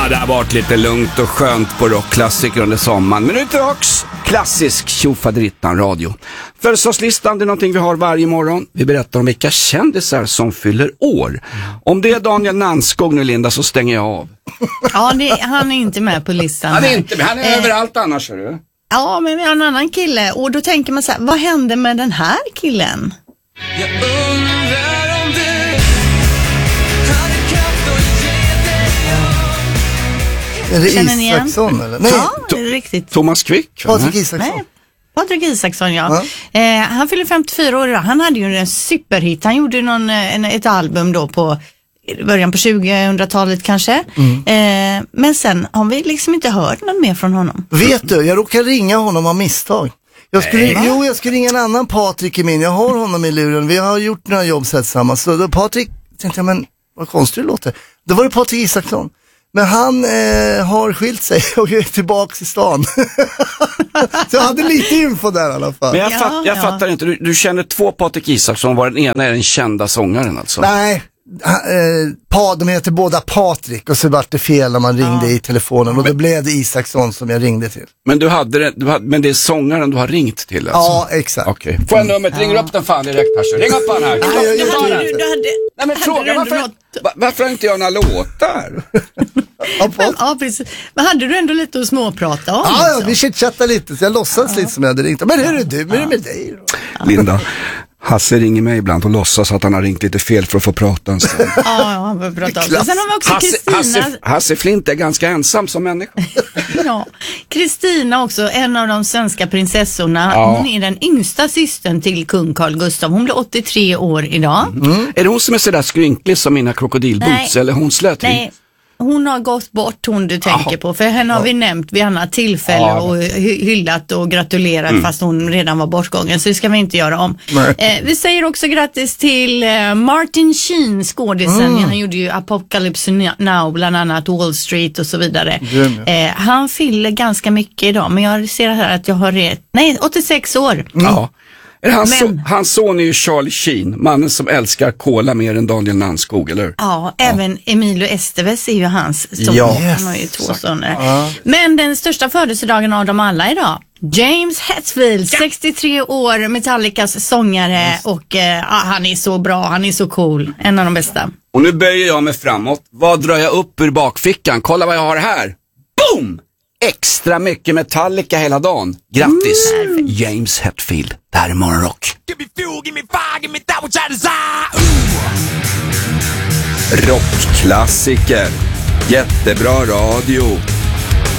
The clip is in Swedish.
Ja, det har varit lite lugnt och skönt på rockklassiker under sommaren. Men nu är det tillbaks. Klassisk tjofaderittan radio. Födelsedagslistan, det är någonting vi har varje morgon. Vi berättar om vilka kändisar som fyller år. Om det är Daniel Nanskog nu, Linda, så stänger jag av. Ja, han är inte med på listan. Han är inte med, han är överallt annars, är du. Ja, men vi har en annan kille. Och då tänker man så här, vad hände med den här killen? Jag undrar om du hade kraft att ge dig. Är det Känner ni igen? Isaksson eller? Nej, Ja, det är riktigt. Thomas Quick. Patrik Isaksson. Nej, Patrik Isaksson, ja. Han fyller 54 år idag. Han hade ju en superhit. Han gjorde ett album då på början på 2000-talet kanske. Men sen har vi liksom inte hört något mer från honom. Vet du, jag råkade ringa honom av misstag. Jag skulle ringa en annan Patrik i min. Jag har honom i luren. Vi har gjort några jobb tillsammans. Så då Patrik tänkte jag, men vad konstigt det låter. Då var det Patrik Isaksson. Men han har skilt sig och är tillbaka i stan. Så jag hade lite info där i alla fall. Men jag fattar inte, du känner två Patrik Isaksson, var den ena är den kända sångaren alltså? Nej, de heter båda Patrik och så var det fel när man ringde i telefonen och då blev det Isaksson som jag ringde till. Men men det är sångaren du har ringt till alltså? Ja, exakt. Okej. Får jag numret? Ring upp den fan direkt här. Ring upp han här. Nej, men fråga varför har inte jag några låtar? Ja, precis. Men hade du ändå lite att småprata om? Ja, vi chitchattade lite så jag låtsas lite som jag hade ringt. Men hur är du? Hur är det med dig då? Linda, Hasse ringer mig ibland och låtsas att han har ringt lite fel för att få prata en stund. Ja, han får prata om det. Sen har vi också Kristina. Hasse Flint är ganska ensam som människa. Ja, Kristina också, en av de svenska prinsessorna. Ja. Hon är den yngsta systern till kung Carl Gustaf. Hon blir 83 år idag. Är det hon som är sådär skrynklig som mina krokodilboots? Eller hon slöt in? Nej. Hon har gått bort, hon du tänker på. För henne har vi nämnt vid annat tillfälle och hyllat och gratulerat fast hon redan var bortgången. Så det ska vi inte göra om. Vi säger också grattis till Martin Sheen, skådisen. Han gjorde ju Apocalypse Now, bland annat Wall Street och så vidare. Han fyller ganska mycket idag, men jag ser här att jag har rätt. Nej, 86 år. Ja. Hans son är ju Charlie Sheen, mannen som älskar cola mer än Daniel Nanskog, eller? Ja, även Emilio Estevez är ju hans son. Ja. Han har ju två söner. Men den största födelsedagen av dem alla idag, James Hetfield, 63 år, Metallicas sångare och han är så bra, han är så cool, en av de bästa. Och nu böjer jag mig framåt. Vad drar jag upp ur bakfickan? Kolla vad jag har här. Boom! Extra mycket Metallica hela dagen. Grattis, James Hetfield. Det här är Morgonrock. Rockklassiker. Jättebra radio.